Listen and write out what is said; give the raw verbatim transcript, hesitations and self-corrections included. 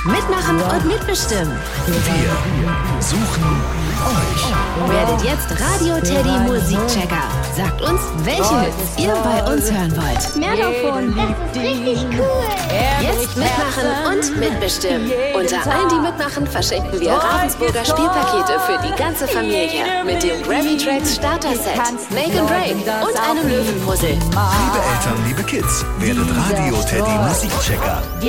Mitmachen und mitbestimmen. Wir suchen euch. Werdet jetzt Radio Teddy Musikchecker. Sagt uns, welche Hits ihr bei uns hören wollt. Mehr davon. Das ist richtig cool. Jetzt mitmachen und mitbestimmen. Unter allen, die mitmachen, verschenken wir Ravensburger Spielpakete für die ganze Familie. Mit dem Grammy Tracks Starter Set, Make and Break und einem Löwenpuzzle. Liebe Eltern, liebe Kids, werdet Radio Teddy Musikchecker.